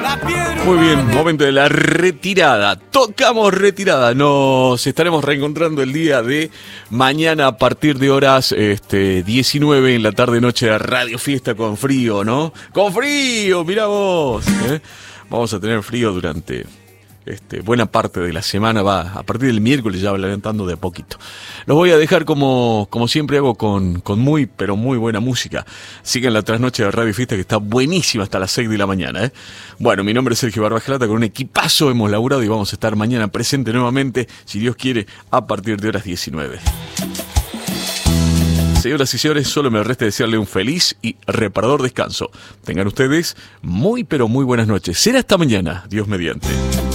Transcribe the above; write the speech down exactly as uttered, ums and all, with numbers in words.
Muy bien, momento de la retirada. Tocamos retirada. Nos estaremos reencontrando el día de mañana a partir de horas este, diecinueve en la tarde-noche de Radio Fiesta con frío, ¿no? ¡Con frío! ¡Mirá vos! ¿eh? Vamos a tener frío durante este, buena parte de la semana. Va a partir del miércoles ya levantando de a poquito. Los voy a dejar como, como siempre hago con, con muy, pero muy buena música. Sigan la trasnoche de Radio Fiesta que está buenísima hasta las seis de la mañana. ¿eh? Bueno, mi nombre es Sergio Barbagelata, con un equipazo hemos laburado y vamos a estar mañana presente nuevamente, si Dios quiere, a partir de horas diecinueve. Señoras y señores, solo me resta desearle un feliz y reparador descanso. Tengan ustedes muy, pero muy buenas noches. Será hasta mañana, Dios mediante.